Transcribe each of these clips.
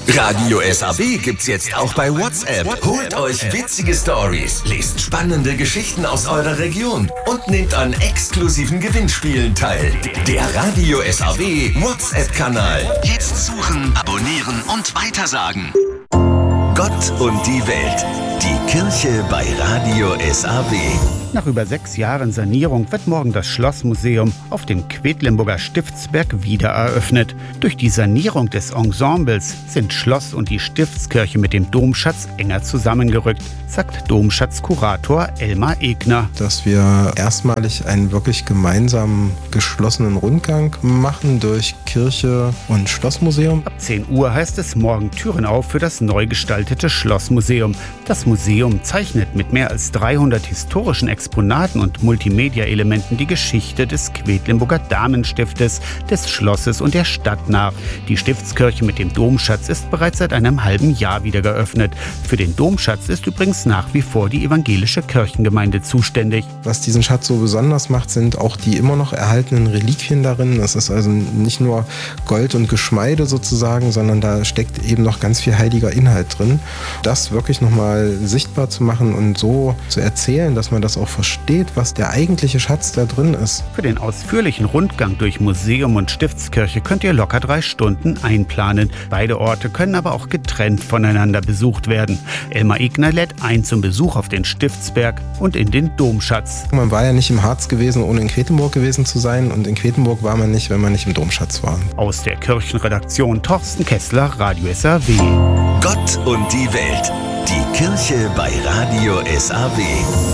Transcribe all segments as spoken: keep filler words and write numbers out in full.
Radio S A W gibt's jetzt auch bei WhatsApp. Holt euch witzige Stories, lest spannende Geschichten aus eurer Region und nehmt an exklusiven Gewinnspielen teil. Der Radio S A W WhatsApp-Kanal. Jetzt suchen, abonnieren und weitersagen. Gott und die Welt. Die Kirche bei Radio S A W. Nach über sechs Jahren Sanierung wird morgen das Schlossmuseum auf dem Quedlinburger Stiftsberg wieder eröffnet. Durch die Sanierung des Ensembles sind Schloss und die Stiftskirche mit dem Domschatz enger zusammengerückt, sagt Domschatzkurator Elmar Egner. Dass wir erstmalig einen wirklich gemeinsamen geschlossenen Rundgang machen durch Kirche und Schlossmuseum. Ab zehn Uhr heißt es morgen Türen auf für das neu gestaltete Schlossmuseum. Das Museum zeichnet mit mehr als dreihundert historischen Exponaten und Multimedia-Elementen die Geschichte des Quedlinburger Damenstiftes, des Schlosses und der Stadt nach. Die Stiftskirche mit dem Domschatz ist bereits seit einem halben Jahr wieder geöffnet. Für den Domschatz ist übrigens nach wie vor die evangelische Kirchengemeinde zuständig. Was diesen Schatz so besonders macht, sind auch die immer noch erhaltenen Reliquien darin. Es ist also nicht nur Gold und Geschmeide sozusagen, sondern da steckt eben noch ganz viel heiliger Inhalt drin. Das wirklich nochmal sichtbar zu machen und so zu erzählen, dass man das auch versteht, was der eigentliche Schatz da drin ist. Für den ausführlichen Rundgang durch Museum und Stiftskirche könnt ihr locker drei Stunden einplanen. Beide Orte können aber auch getrennt voneinander besucht werden. Elmar Egner lädt ein zum Besuch auf den Stiftsberg und in den Domschatz. Man war ja nicht im Harz gewesen, ohne in Quedlinburg gewesen zu sein, und in Quedlinburg war man nicht, wenn man nicht im Domschatz war. Aus der Kirchenredaktion Thorsten Kessler, Radio S A W. Gott und die Welt. Die Kirche bei Radio S A W.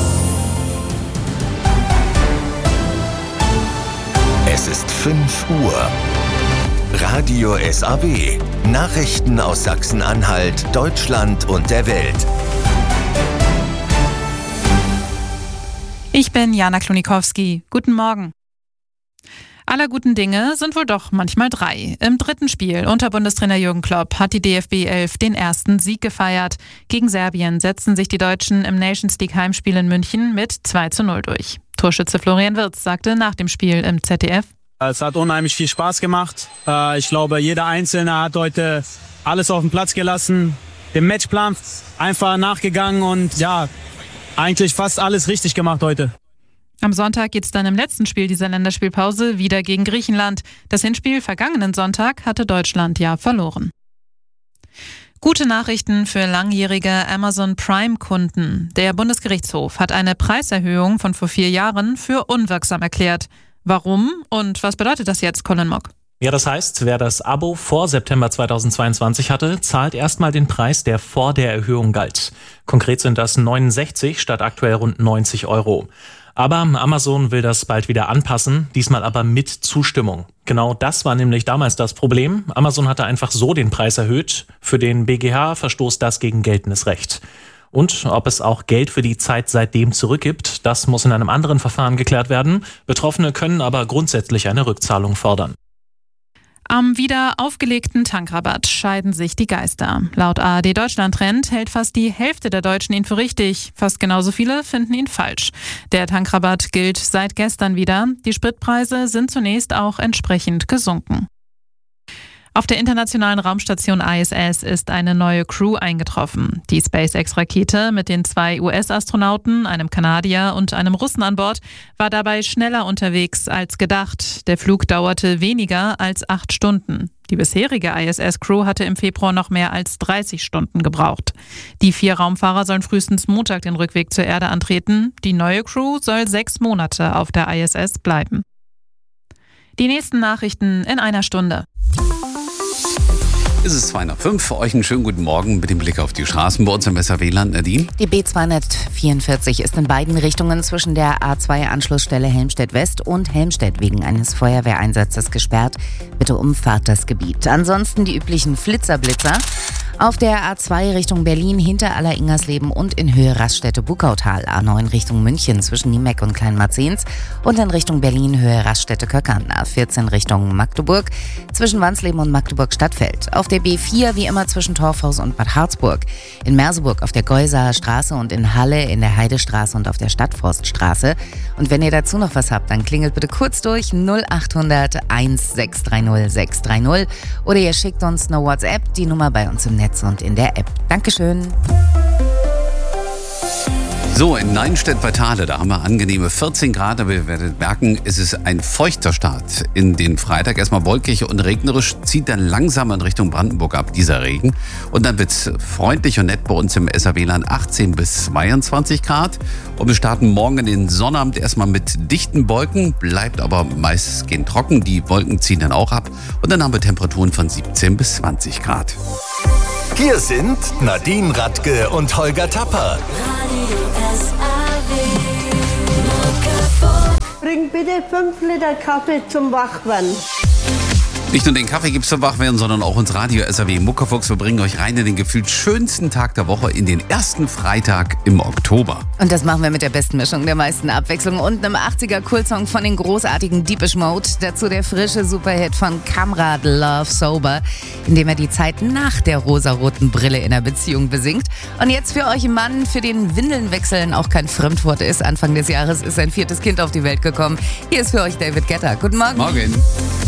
Es ist fünf Uhr. Radio S A W. Nachrichten aus Sachsen-Anhalt, Deutschland und der Welt. Ich bin Jana Klonikowski. Guten Morgen. Aller guten Dinge sind wohl doch manchmal drei. Im dritten Spiel unter Bundestrainer Jürgen Klopp hat die D F B elf den ersten Sieg gefeiert. Gegen Serbien setzten sich die Deutschen im Nations League Heimspiel in München mit zwei zu null durch. Torschütze Florian Wirtz sagte nach dem Spiel im Z D F: Es hat unheimlich viel Spaß gemacht. Ich glaube, jeder Einzelne hat heute alles auf den Platz gelassen, dem Matchplan einfach nachgegangen und ja, eigentlich fast alles richtig gemacht heute. Am Sonntag geht es dann im letzten Spiel dieser Länderspielpause wieder gegen Griechenland. Das Hinspiel vergangenen Sonntag hatte Deutschland ja verloren. Gute Nachrichten für langjährige Amazon Prime-Kunden. Der Bundesgerichtshof hat eine Preiserhöhung von vor vier Jahren für unwirksam erklärt. Warum und was bedeutet das jetzt, Colin Mock? Ja, das heißt, wer das Abo vor September zweitausendzweiundzwanzig hatte, zahlt erstmal den Preis, der vor der Erhöhung galt. Konkret sind das neunundsechzig statt aktuell rund neunzig Euro. Aber Amazon will das bald wieder anpassen, diesmal aber mit Zustimmung. Genau das war nämlich damals das Problem. Amazon hatte einfach so den Preis erhöht. Für den B G H verstoßt das gegen geltendes Recht. Und ob es auch Geld für die Zeit seitdem zurückgibt, das muss in einem anderen Verfahren geklärt werden. Betroffene können aber grundsätzlich eine Rückzahlung fordern. Am wieder aufgelegten Tankrabatt scheiden sich die Geister. Laut A R D Deutschland Trend hält fast die Hälfte der Deutschen ihn für richtig. Fast genauso viele finden ihn falsch. Der Tankrabatt gilt seit gestern wieder. Die Spritpreise sind zunächst auch entsprechend gesunken. Auf der internationalen Raumstation I S S ist eine neue Crew eingetroffen. Die SpaceX-Rakete mit den zwei U S-Astronauten, einem Kanadier und einem Russen an Bord, war dabei schneller unterwegs als gedacht. Der Flug dauerte weniger als acht Stunden. Die bisherige I S S-Crew hatte im Februar noch mehr als dreißig Stunden gebraucht. Die vier Raumfahrer sollen frühestens Montag den Rückweg zur Erde antreten. Die neue Crew soll sechs Monate auf der I S S bleiben. Die nächsten Nachrichten in einer Stunde. Es ist zwei nach fünf. Für euch einen schönen guten Morgen mit dem Blick auf die Straßen bei uns im S R W-Land. Nadine? Die B zweihundertvierundvierzig ist in beiden Richtungen zwischen der A zwei Anschlussstelle Helmstedt-West und Helmstedt wegen eines Feuerwehreinsatzes gesperrt. Bitte umfahrt das Gebiet. Ansonsten die üblichen Flitzerblitzer. Auf der A zwei Richtung Berlin hinter Aller-Ingersleben und in Höhe Raststätte-Bukautal. A neun Richtung München zwischen Niemeck und Kleinmarzens und in Richtung Berlin Höhe Raststätte-Köckern. A vierzehn Richtung Magdeburg zwischen Wansleben und Magdeburg-Stadtfeld. Auf der B vier wie immer zwischen Torfhaus und Bad Harzburg. In Merseburg auf der Geusaer Straße und in Halle in der Heidestraße und auf der Stadtforststraße. Und wenn ihr dazu noch was habt, dann klingelt bitte kurz durch null acht hundert eins sechs drei null sechs drei null oder ihr schickt uns eine WhatsApp, die Nummer bei uns im Netz und in der App. Dankeschön. So, in Neinstedt bei Thale, da haben wir angenehme vierzehn Grad, aber ihr werdet merken, es ist ein feuchter Start in den Freitag. Erstmal wolkig und regnerisch, zieht dann langsam in Richtung Brandenburg ab, dieser Regen. Und dann wird es freundlich und nett bei uns im S R W-Land, achtzehn bis zweiundzwanzig Grad. Und wir starten morgen in den Sonnabend erstmal mit dichten Wolken, bleibt aber meistgehend trocken. Die Wolken ziehen dann auch ab und dann haben wir Temperaturen von siebzehn bis zwanzig Grad. Hier sind Nadine Radke und Holger Tapper. Bring bitte fünf Liter Kaffee zum Wachwerden. Nicht nur den Kaffee gibt's zum Wachwerden, sondern auch uns Radio S R W Muckefuchs. Wir bringen euch rein in den gefühlt schönsten Tag der Woche, in den ersten Freitag im Oktober. Und das machen wir mit der besten Mischung der meisten Abwechslung und einem achtziger-Coolsong von den großartigen Deepish Mode. Dazu der frische Superhit von Kamrad, Love Sober, in dem er die Zeit nach der rosaroten Brille in der Beziehung besingt. Und jetzt für euch ein Mann, für den Windeln wechseln auch kein Fremdwort ist. Anfang des Jahres ist sein viertes Kind auf die Welt gekommen. Hier ist für euch David Guetta. Guten Morgen. Morgen.